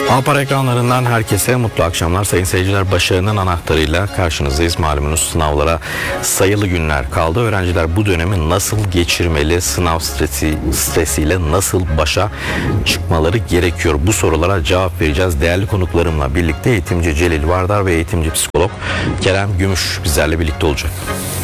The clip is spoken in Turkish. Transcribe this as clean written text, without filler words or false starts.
Apar ekranlarından herkese mutlu akşamlar. Sayın seyirciler, başarının anahtarıyla karşınızdayız. Malumunuz sınavlara sayılı günler kaldı. Öğrenciler bu dönemi nasıl geçirmeli? Sınav stresiyle nasıl başa çıkmaları gerekiyor? Bu sorulara cevap vereceğiz. Değerli konuklarımla birlikte eğitimci Celil Vardar ve eğitimci psikolog Kerem Gümüş bizlerle birlikte olacak.